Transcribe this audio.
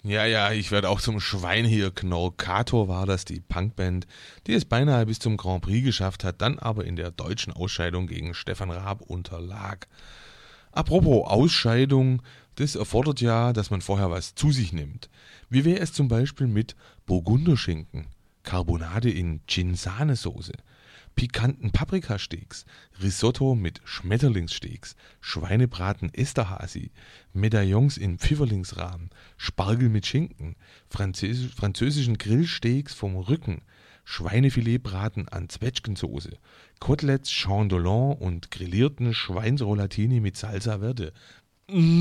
Ja, ich werde auch zum Schwein hier. Knorkator war das, die Punkband, die es beinahe bis zum Grand Prix geschafft hat, dann aber in der deutschen Ausscheidung gegen Stefan Raab unterlag. Apropos Ausscheidung, das erfordert ja, dass man vorher was zu sich nimmt. Wie wäre es zum Beispiel mit Burgunderschinken, Carbonade in Gin-Sahnesoße, pikanten Paprikasteaks, Risotto mit Schmetterlingssteaks, Schweinebraten Esterhazy, Medaillons in Pfifferlingsrahmen, Spargel mit Schinken, französischen Grillsteaks vom Rücken, Schweinefiletbraten an Zwetschgensoße, Koteletts Chandolan und grillierten Schweinsrollatini mit Salsa Verde.